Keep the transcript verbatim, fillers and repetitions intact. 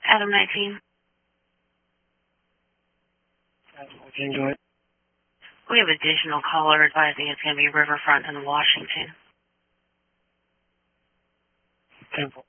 Adam nineteen. fourteen, go ahead. We have additional caller advising it's going to be Riverfront in Washington. ten four.